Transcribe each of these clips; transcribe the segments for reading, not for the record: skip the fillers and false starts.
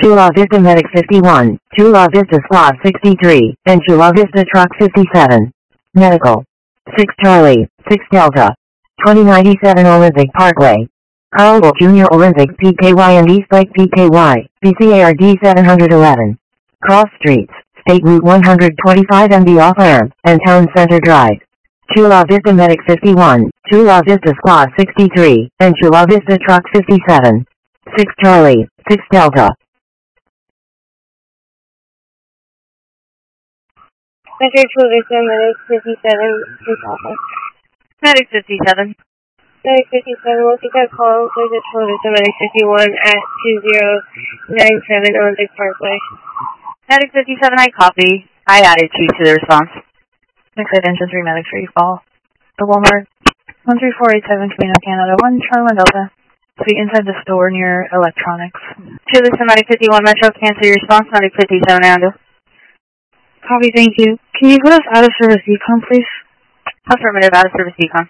Chula Vista Medic 51, Chula Vista Squad 63, and Chula Vista Truck 57. Medical. 6 Charlie, 6 Delta. 2097 Olympic Parkway. Carl Jr. Olympic PKY and East Lake PKY, BCARD 711. Cross Streets, State Route 125 and the off-ramp, and Town Center Drive. Chula Vista Medic 51, Chula Vista Squad 63, and Chula Vista Truck 57. 6 Charlie, 6 Delta. Metro Chula Vista Medic 57, please offer. Medic 57. Medic 57, we'll take that call, please at Chula Vista Medic 51 at 2097 Olympic Parkway. Medic 57, I copy. I added you to the response. Exit Engine 3 Medic 3, fall. The Walmart 13487 Camino, Canada 1, Charlie 1 Delta. To be inside the store near electronics. Chula Vista Medic 51 Metro, cancel your response. Medic 57, Ando. Copy, thank you. Can you put us out of service decon, please? Affirmative, out of service decon.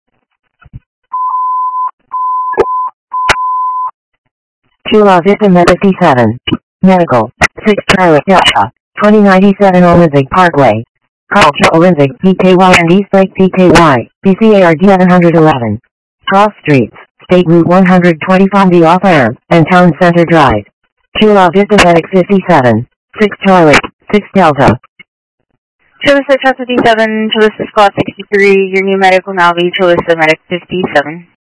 Chula Vista Med 57. Medical. 6 Charlie Delta. 2097 Olympic Parkway. Culture Olympic PKY and East Lake PKY. BCARD 711. Cross Streets. State Route 125 the off-ramp, and Town Center Drive. Chula Vista Medic 57. 6 Charlie. 6 Delta. Chula Vista Truck 57, Chula Vista Squad 63, your new medic will now be Chula Vista Medic 57.